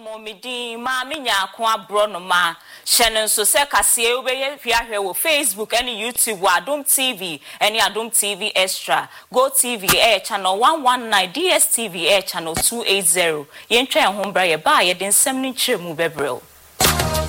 Momidi, Maminya, Bronoma, Shannon so se kase obeye hwehwe wo Facebook and YouTube wa Adom TV and Adom TV Extra Go TV Air channel 119 DSTV Air channel 280 yentwa ho bra ye ba ye den nsem ni kyeremu bebrel